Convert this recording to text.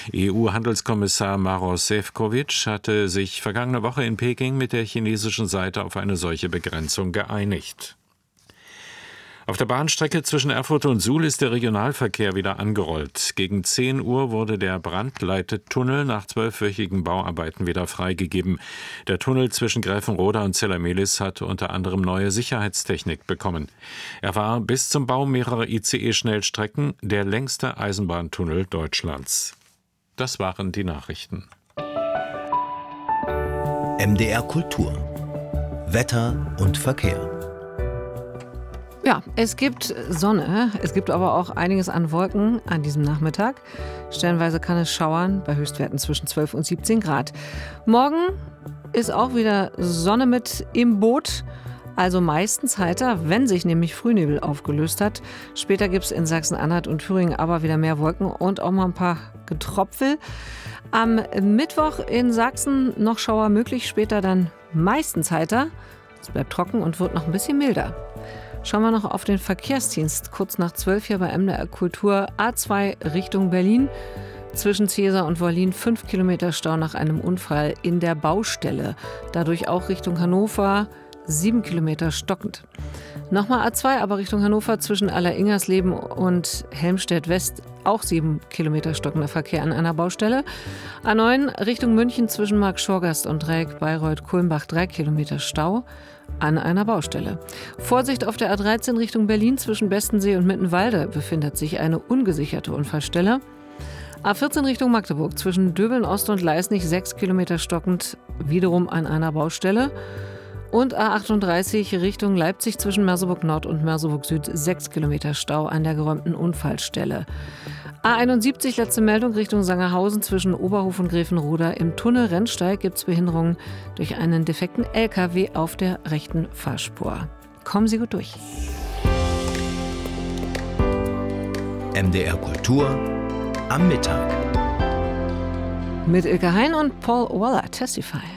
EU-Handelskommissar Maroš Šefčovič hatte sich vergangene Woche in Peking mit der chinesischen Seite auf eine solche Begrenzung geeinigt. Auf der Bahnstrecke zwischen Erfurt und Suhl ist der Regionalverkehr wieder angerollt. Gegen 10 Uhr wurde der Brandleittunnel nach 12-wöchigen Bauarbeiten wieder freigegeben. Der Tunnel zwischen Gräfenroda und Zellamelis hat unter anderem neue Sicherheitstechnik bekommen. Er war bis zum Bau mehrerer ICE-Schnellstrecken der längste Eisenbahntunnel Deutschlands. Das waren die Nachrichten. MDR Kultur. Wetter und Verkehr. Ja, es gibt Sonne, es gibt aber auch einiges an Wolken an diesem Nachmittag. Stellenweise kann es schauern bei Höchstwerten zwischen 12 und 17 Grad. Morgen ist auch wieder Sonne mit im Boot, also meistens heiter, wenn sich nämlich Frühnebel aufgelöst hat. Später gibt es in Sachsen-Anhalt und Thüringen aber wieder mehr Wolken und auch mal ein paar Getropfel. Am Mittwoch in Sachsen noch Schauer möglich, später dann meistens heiter. Es bleibt trocken und wird noch ein bisschen milder. Schauen wir noch auf den Verkehrsdienst. Kurz nach 12 hier bei MDR Kultur. A2 Richtung Berlin. Zwischen Cäsar und Wollin 5 Kilometer Stau nach einem Unfall in der Baustelle. Dadurch auch Richtung Hannover 7 Kilometer stockend. Nochmal A2, aber Richtung Hannover zwischen Aller-Ingersleben und Helmstedt-West auch 7 Kilometer stockender Verkehr an einer Baustelle. A9 Richtung München zwischen Marktschorgast und Dreieck Bayreuth-Kulmbach 3 Kilometer Stau an einer Baustelle. Vorsicht auf der A13 Richtung Berlin zwischen Bestensee und Mittenwalde befindet sich eine ungesicherte Unfallstelle. A14 Richtung Magdeburg zwischen Döbeln Ost und Leisnig 6 Kilometer stockend wiederum an einer Baustelle. Und A38 Richtung Leipzig zwischen Merseburg Nord und Merseburg Süd 6 Kilometer Stau an der geräumten Unfallstelle. A71 letzte Meldung Richtung Sangerhausen zwischen Oberhof und Gräfenroda. Im Tunnel Rennsteig gibt es Behinderungen durch einen defekten LKW auf der rechten Fahrspur. Kommen Sie gut durch. MDR Kultur am Mittag. Mit Ilka Hein und Paul Waller, Testify.